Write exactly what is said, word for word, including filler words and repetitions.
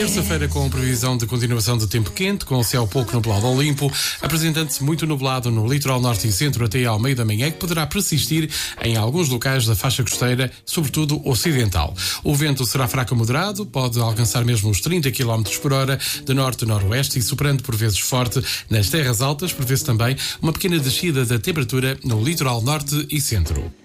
terça-feira, com previsão de continuação de tempo quente, com céu pouco nublado ao limpo, apresentando-se muito nublado no litoral norte e centro até ao meio da manhã, que poderá persistir em alguns locais da faixa costeira, sobretudo ocidental. O vento será fraco a moderado, pode alcançar mesmo os trinta quilómetros por hora de norte a noroeste e soprando por vezes forte nas terras altas, prevê-se também uma pequena descida da temperatura no litoral norte e centro.